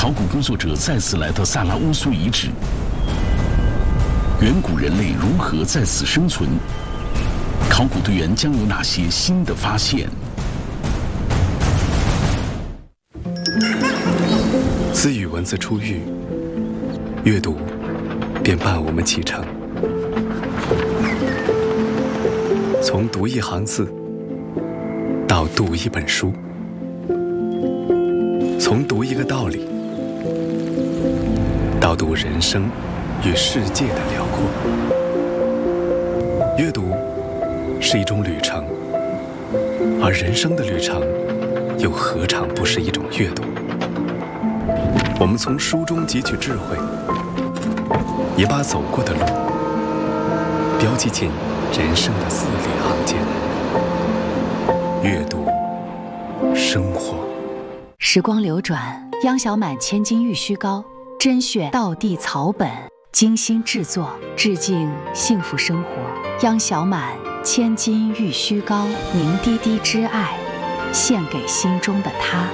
考古工作者再次来到萨拉乌苏遗址，远古人类如何在此生存？考古队员将有哪些新的发现？ 自与文字初遇，阅读便伴我们启程。从读一行字到读一本书，从读一个道理到读人生与世界的辽阔。阅读是一种旅程，而人生的旅程又何尝不是一种阅读？我们从书中汲取智慧，也把走过的路标记进人生的字里行间。阅读，生活。 时光流转，央小满千金玉虚膏，甄选道地草本，精心制作，致敬幸福生活。央小满千金玉虚膏，凝滴滴之爱，献给心中的他。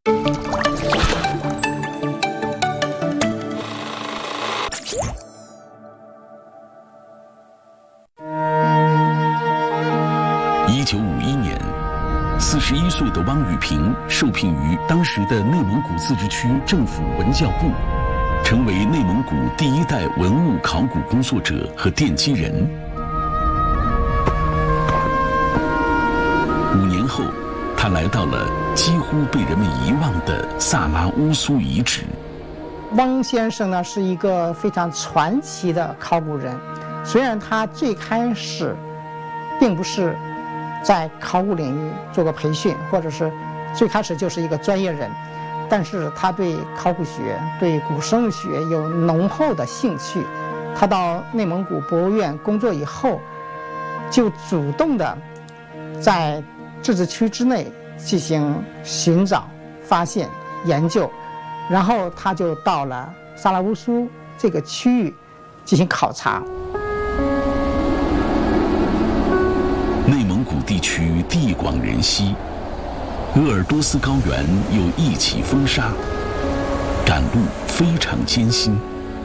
1951年，41岁的汪雨萍受聘于当时的内蒙古自治区政府文教部，成为内蒙古第一代文物考古工作者和奠基人。5年后，他来到了几乎被人们遗忘的萨拉乌苏遗址。 汪先生呢是一个非常传奇的考古人，虽然他最开始并不是在考古领域做过培训，或者是最开始就是一个专业人，但是他对考古学、对古生物学有浓厚的兴趣。他到内蒙古博物院工作以后，就主动的在自治区之内进行寻找、发现、研究，然后他就到了萨拉乌苏这个区域进行考察。 内蒙古地区地广人稀，鄂尔多斯高原又一起风沙，赶路非常艰辛。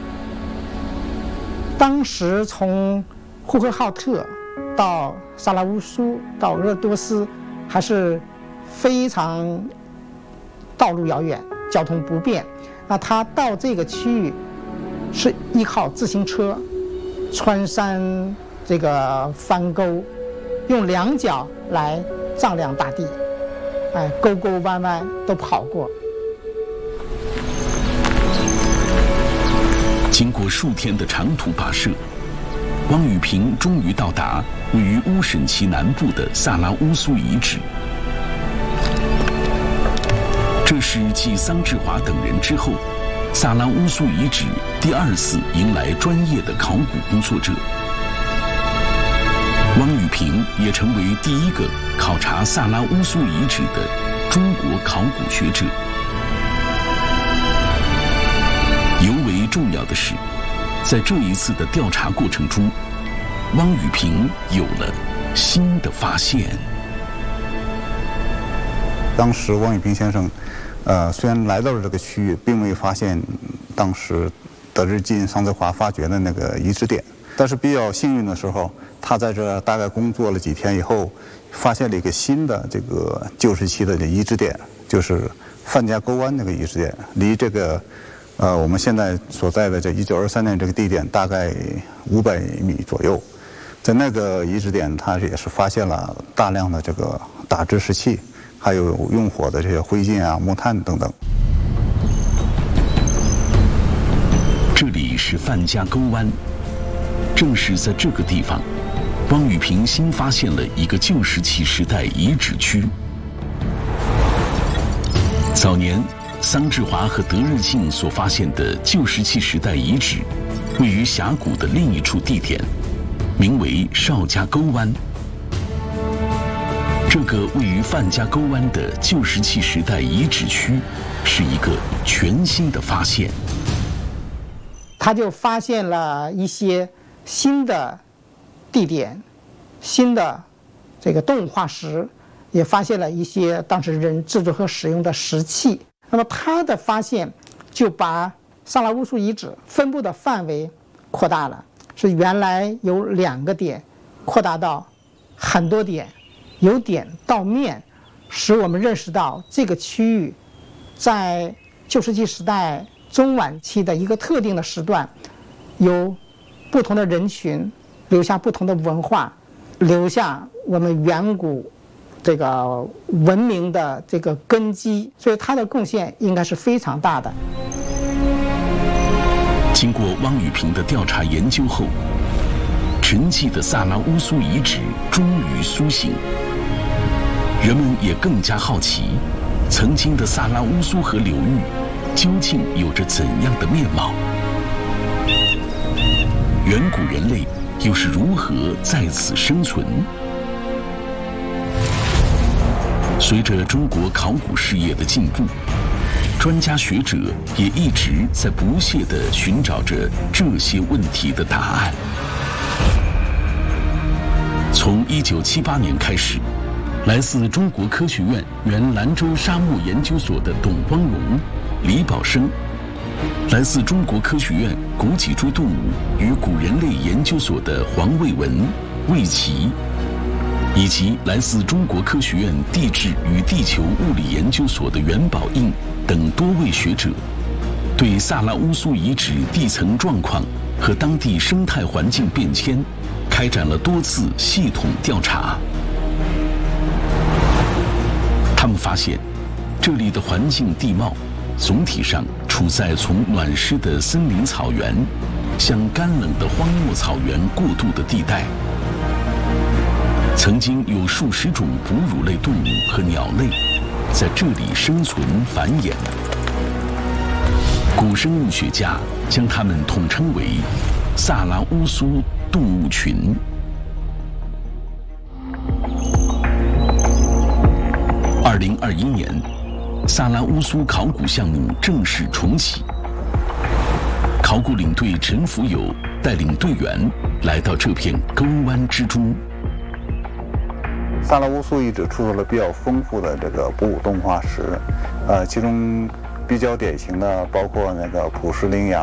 当时从呼和浩特到萨拉乌苏到鄂尔多斯还是非常道路遥远，交通不便。那他到这个区域是依靠自行车穿山这个翻沟，用2脚来丈量大地，沟沟弯弯都跑过。 经过数天的长途跋涉，汪雨萍终于到达位于乌审旗南部的萨拉乌苏遗址。这是继桑志华等人之后，萨拉乌苏遗址第2次迎来专业的考古工作者。汪雨萍也成为第一个考察萨拉乌苏遗址的中国考古学者。尤为重要的是，在这一次的调查过程中，汪雨萍有了新的发现。 当时汪雨萍先生，虽然来到了这个区域，并没有发现当时德日进、桑志华发掘的那个遗址点，但是比较幸运的时候，他在这大概工作了几天以后，发现了一个新的这个旧时期的遗址点，就是范家沟湾那个遗址点，离这个我们现在所在的这1923年这个地点大概500米左右。在那个遗址点，他也是发现了大量的这个打制石器，还有用火的这些灰烬啊、木炭等等。 这里是范家沟湾，正是在这个地方，汪雨萍新发现了一个旧石器时代遗址区。早年，桑志华和德日进所发现的旧石器时代遗址，位于峡谷的另一处地点，名为邵家沟湾。这个位于范家沟湾的旧石器时代遗址区，是一个全新的发现。 他就发现了一些新的地点、新的这个动物化石，也发现了一些当时人制作和使用的石器。那么他的发现就把萨拉乌苏遗址分布的范围扩大了，是原来有2个点扩大到很多点，由点到面，使我们认识到这个区域在旧石器时代中晚期的一个特定的时段，有不同的人群，留下不同的文化，留下我们远古这个文明的这个根基，所以它的贡献应该是非常大的。 经过汪宇平的调查研究后，沉寂的萨拉乌苏遗址终于苏醒，人们也更加好奇，曾经的萨拉乌苏河流域究竟有着怎样的面貌？远古人类又是如何在此生存？随着中国考古事业的进步，专家学者也一直在不懈地寻找着这些问题的答案。从1978年开始，来自中国科学院原兰州沙漠研究所的董光荣、李宝生，来自中国科学院古脊椎动物与古人类研究所的黄卫文、魏琦，以及来自中国科学院地质与地球物理研究所的袁宝应等多位学者，对萨拉乌苏遗址地层状况和当地生态环境变迁开展了多次系统调查。他们发现，这里的环境地貌总体上处在从暖湿的森林草原向干冷的荒漠草原过渡的地带。曾经有数十种哺乳类动物和鸟类在这里生存繁衍。古生物学家将它们统称为萨拉乌苏动物群。2021年，萨拉乌苏考古项目正式重启。考古领队陈福友带领队员来到这片沟湾之中。 萨拉乌苏遗址出土了比较丰富的这个哺乳动化石，其中比较典型的包括那个普什陵牙